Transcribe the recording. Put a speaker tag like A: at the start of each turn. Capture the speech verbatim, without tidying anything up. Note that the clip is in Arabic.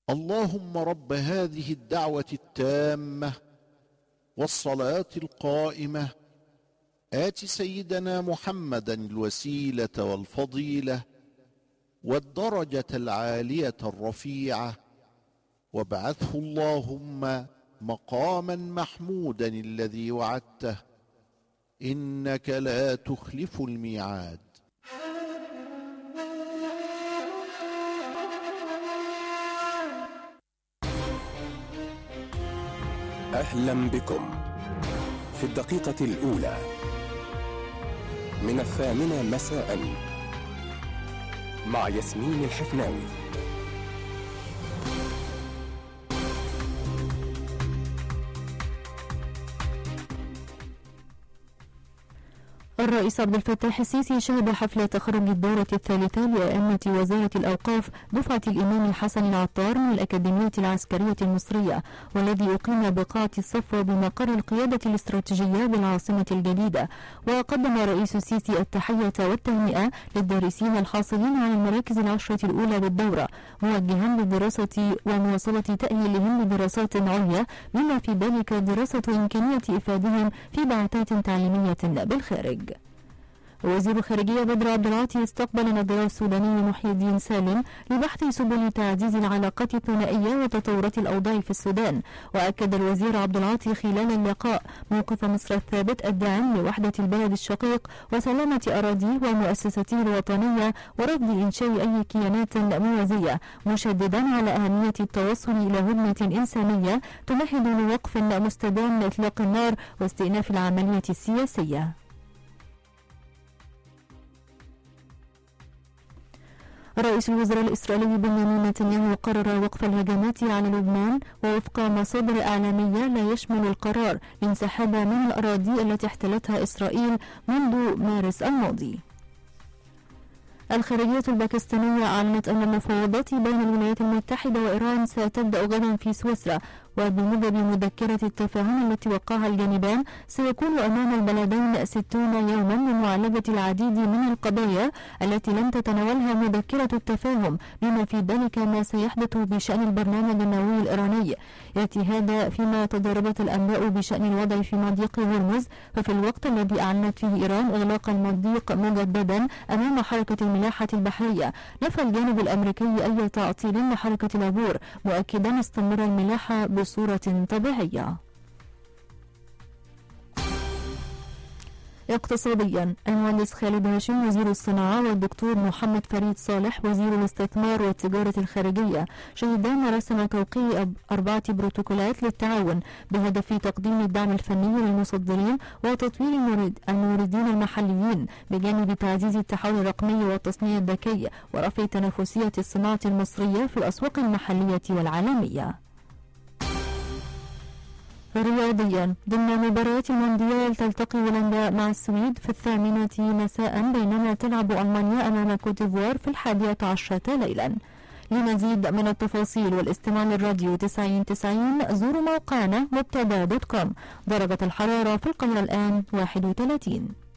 A: اللهم رب هذه الدعوة التامة والصلاة القائمة آت سيدنا محمدا الوسيلة والفضيلة والدرجة العالية الرفيعة وابعثه اللهم مقاما محمودا الذي وعدته إنك لا تخلف الميعاد.
B: أهلا بكم في الدقيقة الأولى من الثامنة مساء مع ياسمين الحفناوي.
C: الرئيس عبد الفتاح السيسي شهد حفل تخرج الدورة الثالثة لأئمة وزارة الأوقاف دفعة الإمام الحسن العطار من الأكاديمية العسكرية المصرية، والذي أقيم بقاعة الصفوة بمقر القيادة الاستراتيجية بالعاصمة الجديدة. وقدم رئيس السيسي التحية والتهنئة للدارسين الحاصلين على المراكز العشرة الأولى بالدورة، موجها للدراسة ومواصلة تأهيلهم لدراسات عليا، بما في ذلك دراسة إمكانية إفادهم في بعثات تعليمية بالخارج. وزير الخارجية بدر عبد العاطي استقبل النظير السوداني محي الدين سالم لبحث سبل تعزيز العلاقات الثنائية وتطورات الأوضاع في السودان. وأكد الوزير عبد العاطي خلال اللقاء موقف مصر الثابت الداعم لوحدة البلد الشقيق وسلامة أراضيه ومؤسساته الوطنية ورفض إنشاء أي كيانات موازية، مشددا على أهمية التوصل إلى هدنة إنسانية تمهد لوقف مستدام لإطلاق النار واستئناف العملية السياسية. رئيس الوزراء الإسرائيلي بنيامين نتنياهو قرر وقف الهجمات على لبنان، ووفق مصادر إعلامية لا يشمل القرار الانسحاب من الأراضي التي احتلتها إسرائيل منذ مارس الماضي. الخارجية الباكستانية أعلنت أن المفاوضات بين الولايات المتحدة وإيران ستبدأ غدا في سويسرا، وبموجب مذكرة التفاهم التي وقعها الجانبان سيكون أمام البلدين ستون يوما لمعالجة العديد من القضايا التي لم تتناولها مذكرة التفاهم، بما في ذلك ما سيحدث بشأن البرنامج النووي الإيراني. يأتي هذا فيما تضاربت الأنباء بشأن الوضع في مضيق هرمز، ففي الوقت الذي أعلنت فيه إيران إغلاق المضيق مجددا أمام حركة الملاحة البحرية، نفى الجانب الأمريكي أي تعطيل لحركة العبور، مؤكدا استمر الملاحة بصورة طبيعية. اقتصاديا، المهندس خالد هاشم وزير الصناعة والدكتور محمد فريد صالح وزير الاستثمار والتجارة الخارجية شهدا مراسم توقيع أربعة بروتوكولات للتعاون بهدف تقديم الدعم الفني للمصدرين وتطوير الموردين المحليين، بجانب تعزيز التحول الرقمي والتصنيع الذكي ورفع تنافسية الصناعة المصرية في الأسواق المحلية والعالمية. رياضيا، ضمن مباريات المونديال تلتقي هولندا مع السويد في الثامنة مساء، بينما تلعب ألمانيا أمام كوت ديفوار في الحادية عشرة ليلا. لمزيد من التفاصيل والاستماع للراديو تسعين تسعين زوروا موقعنا مبتدا دوت كوم. درجة الحرارة في القاهرة الآن واحد وثلاثين.